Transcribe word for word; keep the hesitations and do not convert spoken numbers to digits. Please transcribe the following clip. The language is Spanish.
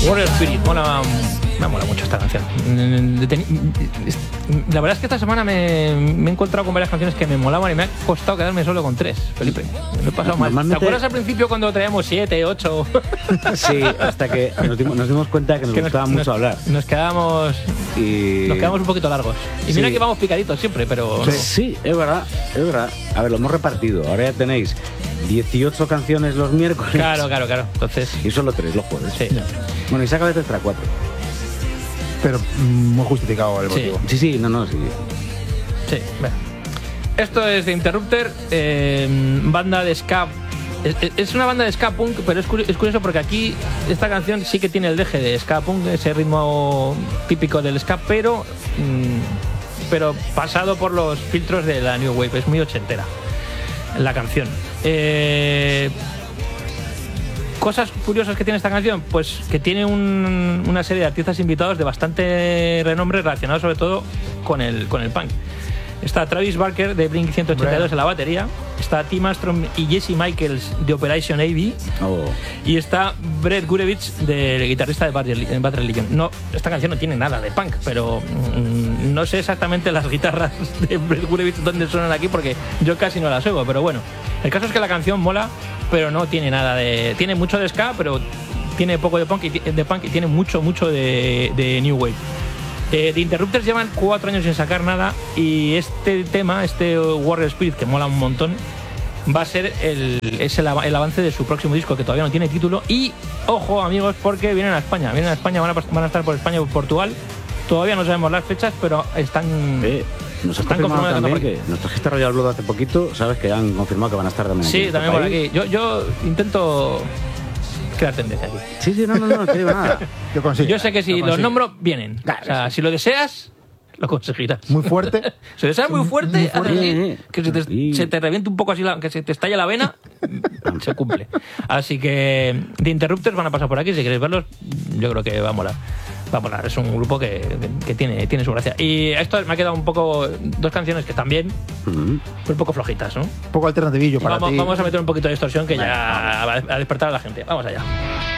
Warrior Spirit, mola, me mola mucho esta canción. La verdad es que esta semana me, me he encontrado con varias canciones que me molaban y me ha costado quedarme solo con tres, Felipe. Me he pasado mal. Normalmente... ¿Te acuerdas al principio cuando traíamos siete, ocho? Sí, hasta que nos dimos, nos dimos cuenta que nos que gustaba nos, mucho nos, hablar. Nos quedamos y... nos quedamos un poquito largos. Y sí. Mira que vamos picaditos siempre, pero... Sí, sí, es verdad, es verdad. A ver, lo hemos repartido. Ahora ya tenéis dieciocho canciones los miércoles. Claro, claro, claro. Entonces... Y solo tres los jueves. Sí. Bueno, y saca de extra cuatro. Pero muy justificado el motivo. Sí, sí, sí, no, no, sí. Sí, bueno. Esto es The Interrupter, eh, banda de ska. Es, es una banda de ska punk, pero es curioso, es curioso porque aquí esta canción sí que tiene el deje de ska punk, ese ritmo típico del ska, pero, mmm, pero pasado por los filtros de la New Wave. Es muy ochentera la canción. Eh... Cosas curiosas que tiene esta canción, pues que tiene un, una serie de artistas invitados de bastante renombre relacionados sobre todo con el, con el punk. Está Travis Barker de Blink ciento ochenta y dos en la batería, está Tim Armstrong y Jesse Michaels de Operation A B, oh. y está Brett Gurewitz, del guitarrista de Bad Religion. No, esta canción no tiene nada de punk, pero mmm, no sé exactamente las guitarras de Brett Gurewitz dónde suenan aquí porque yo casi no las oigo, pero bueno. El caso es que la canción mola, pero no tiene nada de... Tiene mucho de ska, pero tiene poco de punk y, de punk y tiene mucho, mucho de, de New Wave. Eh, The Interrupters llevan cuatro años sin sacar nada y este tema, este Warrior Spirit, que mola un montón, va a ser el, es el, el avance de su próximo disco, que todavía no tiene título. Y, ojo, amigos, porque vienen a España. Vienen a España, van a, van a estar por España y por Portugal. Todavía no sabemos las fechas, pero están... Eh. Nos están confirmando también que nos trajiste Royal Blood hace poquito, sabes que han confirmado que van a estar también sí, aquí. Sí, también por aquí. Yo, yo intento crear tendencia aquí. Sí, sí, no, no, no, no te digo nada. Yo, consigo, yo sé que si los nombro, vienen. Claro, o sea, sí. si lo deseas, lo conseguirás. Muy fuerte. Si lo deseas muy fuerte, muy fuerte. así, que se te, y... se te reviente un poco así, la, que se te estalla la vena, se cumple. Así que The Interrupters van a pasar por aquí. Si queréis verlos, yo creo que va a molar. Va a molar, es un grupo que, que, que tiene, tiene su gracia. Y esto me ha quedado un poco... Dos canciones que también, mm-hmm. un poco flojitas, ¿no? Un poco alternativillo para vamos, ti. Vamos a meter un poquito de distorsión que vale, ya vamos. Va a despertar a la gente. Vamos allá.